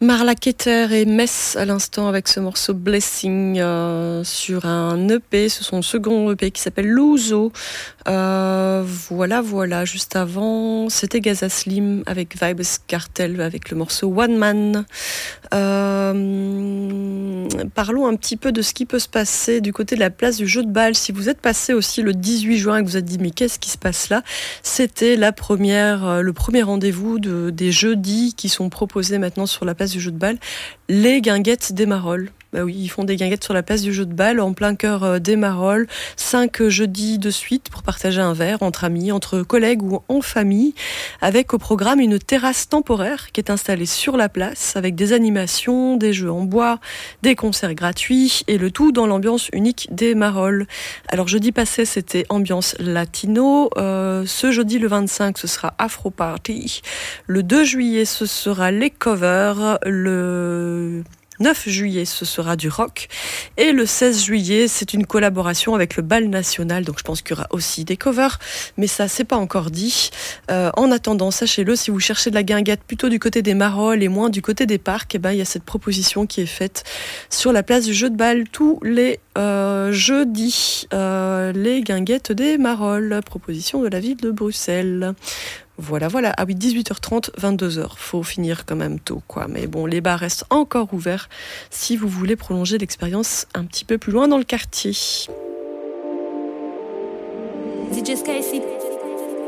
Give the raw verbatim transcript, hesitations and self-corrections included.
Marla Keter et Metz à l'instant avec ce morceau Blessing euh, sur un E P, ce sont le second E P qui s'appelle Luso. Euh, voilà, voilà, juste avant c'était Gaza Slim avec Vibes Cartel avec le morceau One Man. Euh, parlons un petit peu de ce qui peut se passer du côté de la place du jeu de balle. Si vous êtes passé aussi le dix-huit juin et que vous êtes dit mais qu'est-ce qui se passe là, c'était la première, le premier rendez-vous de, des jeudis qui sont proposés maintenant sur la place du jeu de balle, les guinguettes des Marolles. Bah oui, ils font des guinguettes sur la place du jeu de balle en plein cœur des Marolles, cinq jeudis de suite pour partager un verre entre amis, entre collègues ou en famille, avec au programme une terrasse temporaire qui est installée sur la place avec des animations, des jeux en bois, des concerts gratuits et le tout dans l'ambiance unique des Marolles. Alors jeudi passé c'était ambiance latino, euh, ce jeudi le vingt-cinq ce sera Afro Party, le deux juillet ce sera les covers, le neuf juillet, ce sera du rock. Et le seize juillet, c'est une collaboration avec le Bal National. Donc je pense qu'il y aura aussi des covers. Mais ça, c'est pas encore dit. Euh, en attendant, sachez-le, si vous cherchez de la guinguette plutôt du côté des Marolles et moins du côté des parcs, eh ben, il y a cette proposition qui est faite sur la place du jeu de balle tous les euh, jeudis. Euh, les guinguettes des Marolles. Proposition de la ville de Bruxelles. Voilà, voilà. Ah oui, dix-huit heures trente, vingt-deux heures. Faut finir quand même tôt, quoi. Mais bon, les bars restent encore ouverts si vous voulez prolonger l'expérience un petit peu plus loin dans le quartier. D J Sky,